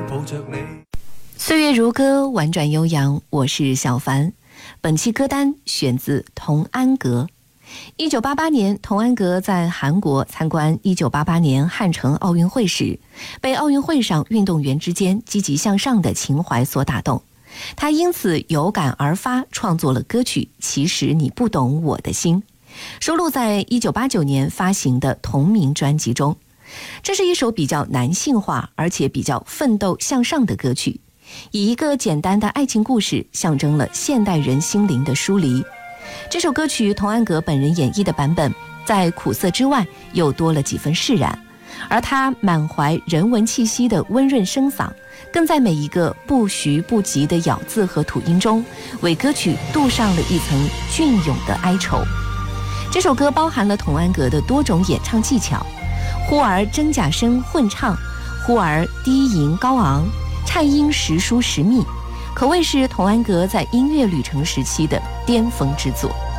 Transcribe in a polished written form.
岁月如歌，婉转悠扬，我是小凡。本期歌单选自童安格。1988年，童安格在韩国参观1988年汉城奥运会时，被奥运会上运动员之间积极向上的情怀所打动，他因此有感而发，创作了歌曲《其实你不懂我的心》，收录在1989年发行的同名专辑中。这是一首比较男性化而且比较奋斗向上的歌曲，以一个简单的爱情故事象征了现代人心灵的疏离。这首歌曲童安格本人演绎的版本，在苦涩之外又多了几分释然，而他满怀人文气息的温润声嗓，更在每一个不徐不急的咬字和吐音中，为歌曲镀上了一层隽永的哀愁。这首歌包含了童安格的多种演唱技巧，忽而真假声混唱，忽而低吟高昂，颤音时疏时密，可谓是童安格在音乐旅程时期的巅峰之作。